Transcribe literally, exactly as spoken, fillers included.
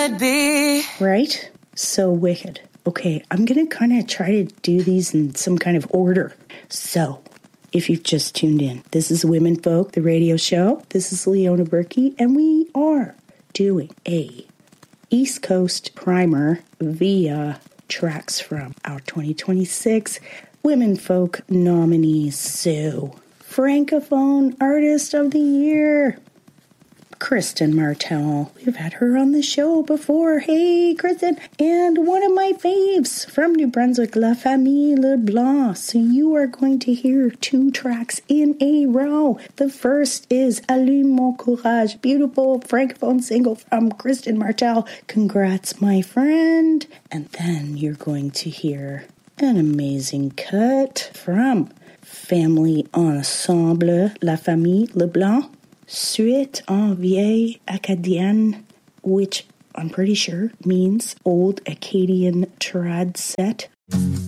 could be. Right? So wicked. Okay, I'm going to kind of try to do these in some kind of order. So, if you've just tuned in, this is Women Folk, the radio show. This is Leona Berkey, and we are doing a East Coast primer via tracks from our twenty twenty-six Women Folk nominees. So, Francophone Artist of the Year, Kristen Martell. We've had her on the show before. Hey, Kristen. And one of my faves from New Brunswick, La Famille Leblanc. So you are going to hear two tracks in a row. The first is Allume Mon Courage, beautiful Francophone single from Kristen Martell. Congrats, my friend. And then you're going to hear an amazing cut from Family Ensemble, La Famille Leblanc. Suite en vieille acadienne, which I'm pretty sure means old Acadian trad set.